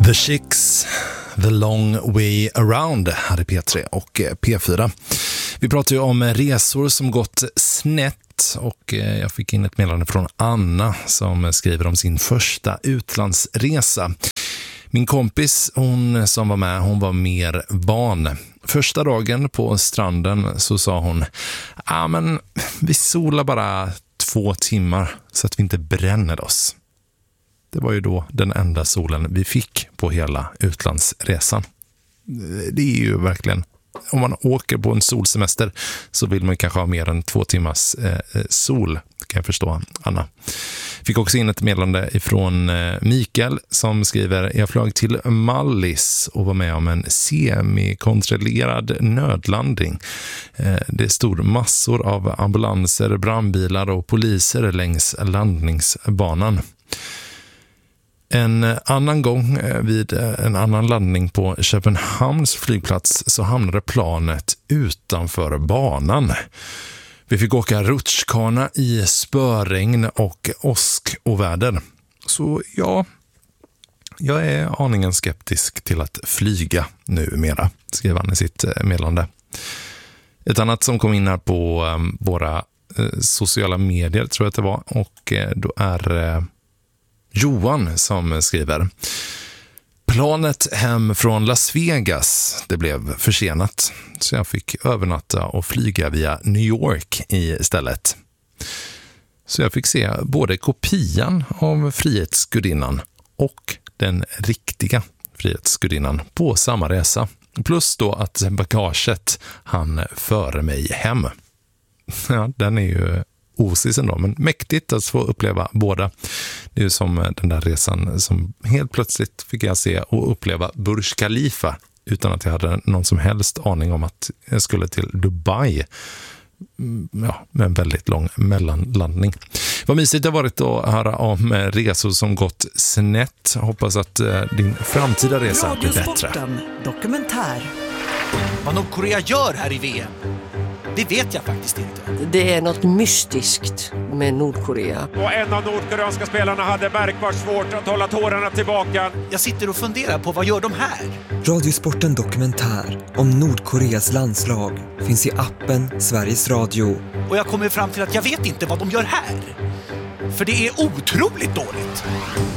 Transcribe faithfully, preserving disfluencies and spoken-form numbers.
The Chicks, The Long Way Around här i P tre och P fyra. Vi pratar ju om resor som gått snett och jag fick in ett meddelande från Anna som skriver om sin första utlandsresa. Min kompis, hon som var med, hon var mer van. Första dagen på stranden så sa hon, ja men vi solar bara två timmar så att vi inte bränner oss. Det var ju då den enda solen vi fick på hela utlandsresan. Det är ju verkligen, om man åker på en solsemester så vill man kanske ha mer än två timmars eh, sol, kan jag förstå, Anna. Fick också in ett meddelande ifrån eh, Mikael som skriver, jag flög till Mallis och var med om en semikontrollerad nödlandning. Eh, det stod massor av ambulanser, brandbilar och poliser längs landningsbanan. En annan gång vid en annan landning på Köpenhamns flygplats så hamnade planet utanför banan. Vi fick åka rutschkana i spöregn och åskoväder. Så ja, jag är aningen skeptisk till att flyga numera, skrev han i sitt meddelande. Ett annat som kom in här på våra sociala medier tror jag att det var, och då är Johan som skriver, planet hem från Las Vegas, det blev försenat så jag fick övernatta och flyga via New York istället. Så jag fick se både kopian av Frihetsgudinnan och den riktiga Frihetsgudinnan på samma resa. Plus då att bagaget hann före mig hem. Ja, den är ju osis ändå, men mäktigt att få uppleva båda. Det är ju som den där resan som helt plötsligt fick jag se och uppleva Burj Khalifa utan att jag hade någon som helst aning om att jag skulle till Dubai. Ja, med en väldigt lång mellanlandning. Vad mysigt det har varit att höra om resor som gått snett. Hoppas att din framtida resa blir bättre. Dokumentär. Vad Nordkorea gör här i V M, det vet jag faktiskt inte. Det är något mystiskt med Nordkorea. Och en av nordkoreanska spelarna hade märkbart svårt att hålla tårarna tillbaka. Jag sitter och funderar på, vad gör de här? Radiosporten Dokumentär om Nordkoreas landslag finns i appen Sveriges Radio. Och jag kommer fram till att jag vet inte vad de gör här. För det är otroligt dåligt.